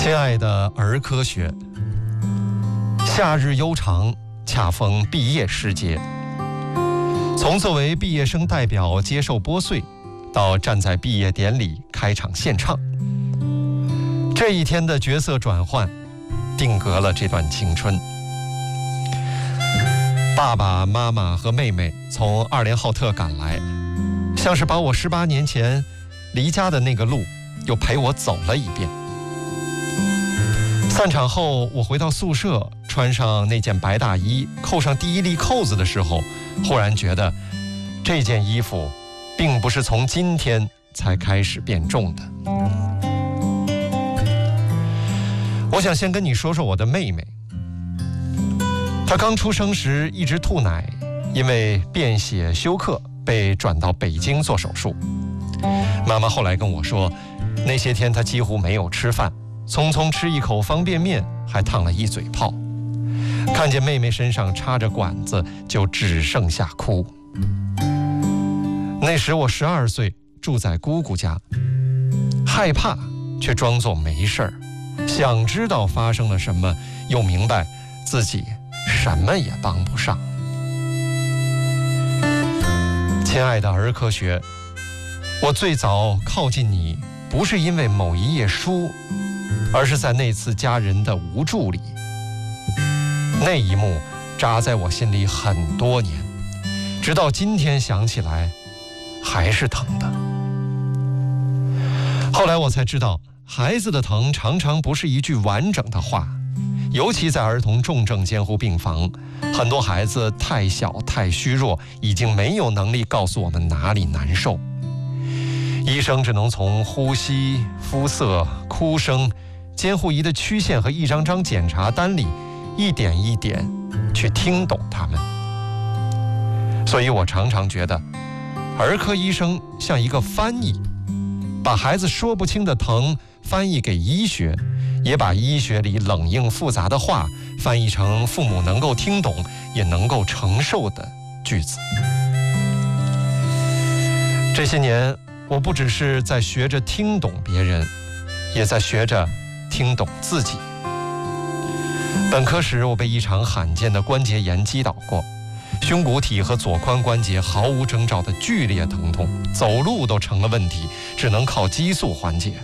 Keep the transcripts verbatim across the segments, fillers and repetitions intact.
亲爱的儿科学，夏日悠长，恰逢毕业时节。从作为毕业生代表接受拨穗，到站在毕业典礼开场献唱，这一天的角色转换，定格了这段青春。爸爸妈妈和妹妹从二连浩特赶来，像是把我十八年前离家的那个路又陪我走了一遍。散场后，我回到宿舍，穿上那件白大衣，扣上第一粒扣子的时候，忽然觉得这件衣服并不是从今天才开始变重的。我想先跟你说说我的妹妹。她刚出生时一直吐奶，因为便血休克被转到北京做手术。妈妈后来跟我说，那些天她几乎没有吃饭，匆匆吃一口方便面，还烫了一嘴泡。看见妹妹身上插着管子，就只剩下哭。那时我十二岁，住在姑姑家，害怕却装作没事儿，想知道发生了什么，又明白自己什么也帮不上。亲爱的儿科学，我最早靠近你，不是因为某一页书，而是在那次家人的无助里。那一幕扎在我心里很多年，直到今天想起来还是疼的。后来我才知道，孩子的疼常常不是一句完整的话，尤其在儿童重症监护病房，很多孩子太小太虚弱，已经没有能力告诉我们哪里难受。医生只能从呼吸、肤色、哭声、监护仪的曲线和一张张检查单里一点一点去听懂他们。所以我常常觉得儿科医生像一个翻译，把孩子说不清的疼翻译给医学，也把医学里冷硬复杂的话翻译成父母能够听懂也能够承受的句子。这些年我不只是在学着听懂别人，也在学着听懂自己。本科时我被一场罕见的关节炎击倒过，胸骨体和左髋关节毫无征兆的剧烈疼痛，走路都成了问题，只能靠激素缓解。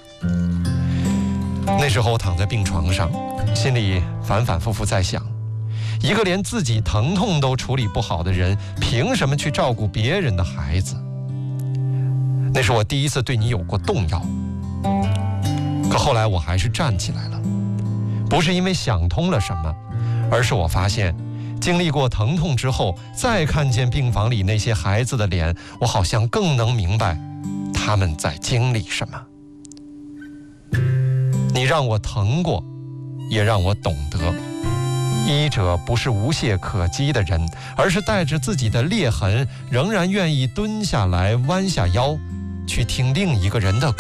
那时候我躺在病床上，心里反反复复在想，一个连自己疼痛都处理不好的人，凭什么去照顾别人的孩子？那是我第一次对你有过动摇。可后来我还是站起来了，不是因为想通了什么，而是我发现经历过疼痛之后，再看见病房里那些孩子的脸，我好像更能明白他们在经历什么。你让我疼过，也让我懂得，医者不是无懈可击的人，而是带着自己的裂痕，仍然愿意蹲下来弯下腰去听另一个人的苦。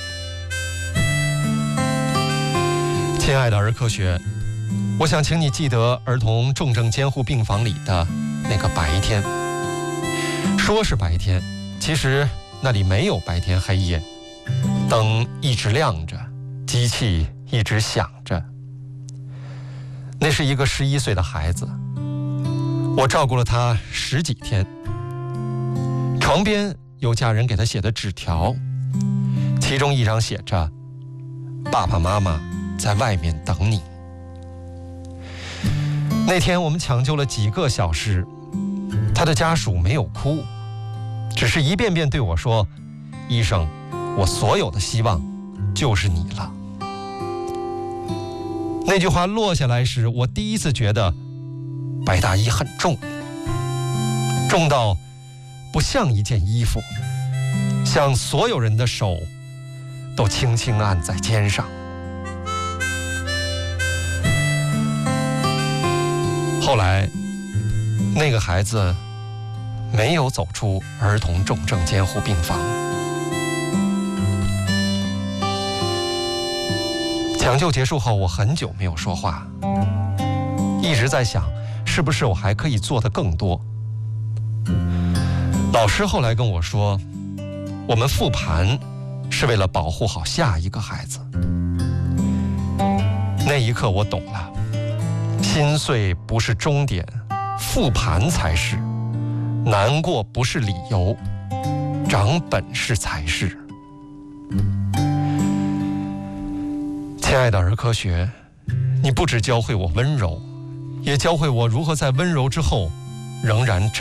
亲爱的儿科学，我想请你记得儿童重症监护病房里的那个白天。说是白天，其实那里没有白天黑夜，灯一直亮着，机器一直响着。那是一个十一岁的孩子，我照顾了他十几天。床边有家人给他写的纸条，其中一张写着：爸爸妈妈在外面等你。那天我们抢救了几个小时，他的家属没有哭，只是一遍遍对我说：医生，我所有的希望就是你了。那句话落下来时，我第一次觉得白大衣很重，重到不像一件衣服，像所有人的手都轻轻按在肩上。后来那个孩子没有走出儿童重症监护病房。抢救结束后，我很久没有说话，一直在想，是不是我还可以做得更多。老师后来跟我说，我们复盘是为了保护好下一个孩子。 那一刻我懂了，心碎不是终点，复盘才是；难过不是理由，长本事才是。亲爱的儿科学，你不只教会我温柔，也教会我如何在温柔之后仍然